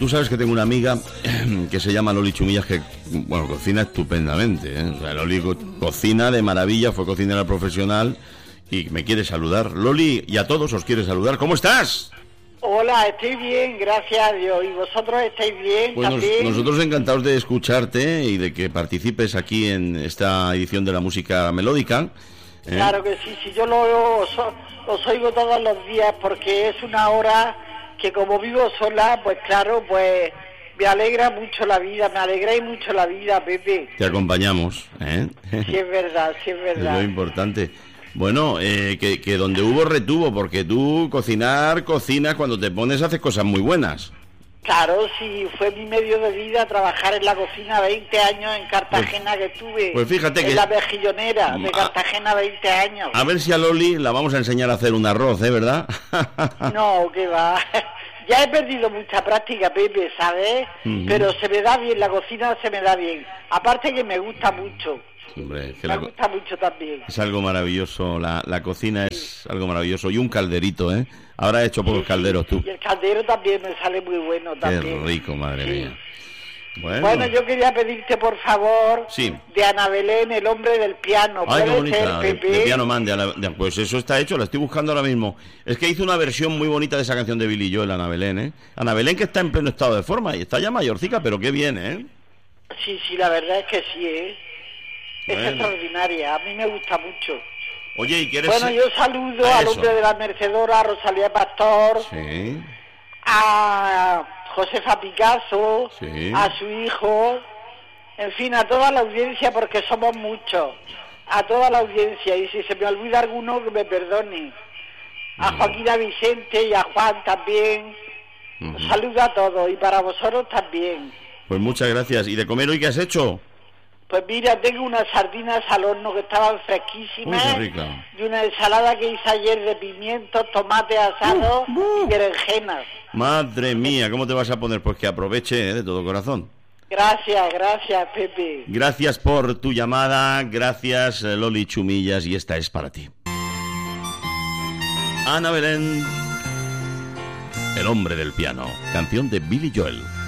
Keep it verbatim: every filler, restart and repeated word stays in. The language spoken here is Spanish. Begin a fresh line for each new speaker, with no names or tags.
tú sabes que tengo una amiga que se llama Loli Chumillas, que, bueno, cocina estupendamente, ¿eh? O sea, Loli co- cocina de maravilla, fue cocinera profesional y me quiere saludar. Loli, y a todos os quiere saludar. ¿Cómo estás?
Hola, estoy bien, gracias a Dios. ¿Y vosotros estáis bien
Pues nos-
también?
nosotros encantados de escucharte y de que participes aquí en esta edición de la música melódica. ¿eh?
Claro que sí, sí, yo lo, os, os oigo todos los días porque es una hora que como vivo sola, pues claro, pues me alegra mucho la vida, me alegráis mucho la vida, Pepe.
Te acompañamos, ¿eh?
Sí es verdad, sí es
Es
verdad.
lo importante. Bueno, eh, que, que donde hubo retuvo, porque tú cocinar, cocinas, cuando te pones haces cosas muy buenas.
Claro, sí, fue mi medio de vida trabajar en la cocina veinte años en Cartagena que estuve.
pues fíjate
en
que-
la mejillonera de
Ah.
Cartagena veinte años.
A ver si a Loli la vamos a enseñar a hacer un arroz, ¿eh? ¿Verdad?
No, que va. Ya he perdido mucha práctica, Pepe, ¿sabes?
Ujú.
Pero se me da bien, la cocina se me da bien. Aparte que me gusta mucho.
Hombre, es que
Me
la co-
gusta mucho también.
es algo maravilloso, la, la cocina es algo maravilloso. Y un calderito, ¿eh? Ahora he hecho pocos
Sí, sí.
calderos tú.
Y el caldero también me sale muy bueno
Qué
también.
rico, madre
Sí.
mía. Bueno,
Bueno, yo quería pedirte, por favor,
Sí.
de Ana Belén, el hombre del piano.
ay, qué
¿Puede
bonita,
ser,
de,
Pepe?
de Piano Man, de Ana- de- pues eso está hecho, la estoy buscando ahora mismo. Es que hizo una versión muy bonita de esa canción de Billy Joel, Ana Belén, ¿eh? Ana Belén, que está en pleno estado de forma y está ya mayorcica, pero qué bien, ¿eh?
Sí, sí, la verdad es que sí, ¿eh? Es
Bueno.
extraordinaria, a mí me gusta mucho.
Oye, ¿y quieres...?
Bueno, yo saludo
a
al
eso.
hombre de la Mercedora, a Rosalía Pastor,
Sí,
a Josefa Picasso,
Sí.
a su hijo, en fin, a toda la audiencia, porque somos muchos, a toda la audiencia, y si se me olvida alguno, que me perdone. A
Muy
Joaquina Vicente y a Juan también.
Ujú.
Saludo a todos, y para vosotros también.
Pues muchas gracias. ¿Y de comer hoy qué has hecho?
Pues mira, tengo unas sardinas al horno que estaban fresquísimas.
Uy, qué rica.
Y una ensalada que hice ayer de pimientos, tomate asado y berenjenas.
Madre mía, ¿cómo te vas a poner? Pues que aproveche, ¿eh? De todo corazón.
Gracias, gracias, Pepe.
Gracias por tu llamada, gracias eh, Loli Chumillas, y esta es para ti. Ana Belén, el hombre del piano, canción de Billy Joel.